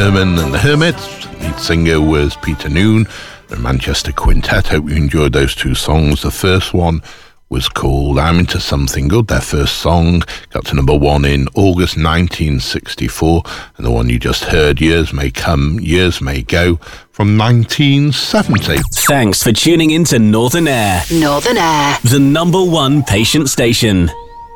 Herman and the Hermits. Lead singer was Peter Noone, the Manchester Quintet. Hope you enjoyed those two songs. The first one was called I'm Into Something Good. Their first song got to number one in August 1964, and the one you just heard, Years May Come, Years May Go, from 1970. Thanks for tuning in to Northern Air. Northern Air, the #1 patient station.